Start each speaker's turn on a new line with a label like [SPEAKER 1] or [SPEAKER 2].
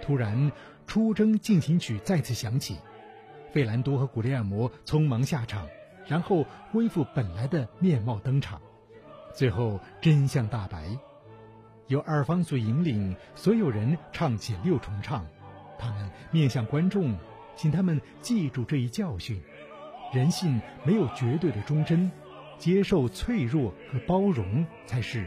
[SPEAKER 1] 突然，出征进行曲再次响起，费兰多和古列尔摩匆忙下场，然后恢复本来的面貌登场。最后真相大白，由阿尔方索引领，所有人唱起六重唱，他们面向观众，请他们记住这一教训：人性没有绝对的忠贞，接受脆弱和包容才是